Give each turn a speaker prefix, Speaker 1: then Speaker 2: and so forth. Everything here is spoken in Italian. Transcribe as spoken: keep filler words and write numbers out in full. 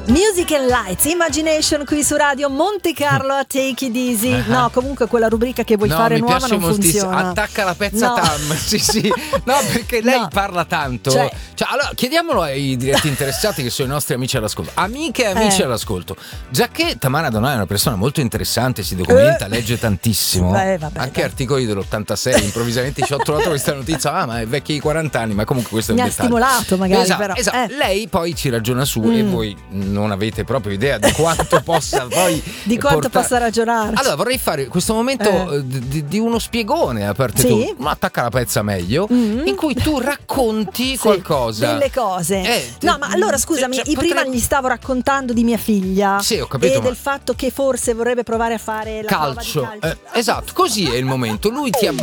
Speaker 1: Music and Lights, Imagination qui su Radio Monte Carlo a Take It Easy. Uh-huh. No, comunque quella rubrica che vuoi
Speaker 2: no,
Speaker 1: fare
Speaker 2: mi
Speaker 1: nuova
Speaker 2: piace
Speaker 1: non
Speaker 2: moltissimo.
Speaker 1: funziona.
Speaker 2: Attacca la pezza
Speaker 1: no.
Speaker 2: Tam. Sì, sì. No, perché lei
Speaker 1: no.
Speaker 2: parla tanto.
Speaker 1: Cioè,
Speaker 2: cioè, allora, chiediamolo ai diretti interessati che sono i nostri amici all'ascolto. Amiche e amici
Speaker 1: eh.
Speaker 2: all'ascolto. Già che Tamara Donà è una persona molto interessante, si documenta, eh. legge tantissimo.
Speaker 1: Beh, vabbè,
Speaker 2: anche
Speaker 1: dai.
Speaker 2: articoli dell'ottantasei. Improvvisamente ci ho trovato questa notizia. Ah, ma è vecchia di quaranta anni, ma comunque questo è un
Speaker 1: mi ha
Speaker 2: dettaglio.
Speaker 1: stimolato magari,
Speaker 2: esatto,
Speaker 1: però.
Speaker 2: Esatto.
Speaker 1: Eh.
Speaker 2: Lei poi ci ragiona su
Speaker 1: mm.
Speaker 2: e voi non avete proprio idea di quanto possa poi
Speaker 1: di quanto
Speaker 2: portare...
Speaker 1: possa ragionare.
Speaker 2: Allora vorrei fare questo momento
Speaker 1: eh.
Speaker 2: di, di uno spiegone a parte
Speaker 1: sì?
Speaker 2: tu, attacca la pezza meglio,
Speaker 1: mm.
Speaker 2: in cui tu racconti
Speaker 1: sì,
Speaker 2: qualcosa,
Speaker 1: delle cose.
Speaker 2: Eh,
Speaker 1: no, ma allora scusami,
Speaker 2: cioè,
Speaker 1: io
Speaker 2: potrei...
Speaker 1: prima gli stavo raccontando di mia figlia.
Speaker 2: Sì, ho capito,
Speaker 1: e
Speaker 2: ma...
Speaker 1: del fatto che forse vorrebbe provare a fare la
Speaker 2: calcio,
Speaker 1: prova di calcio.
Speaker 2: Eh, esatto, così è il momento. Lui ti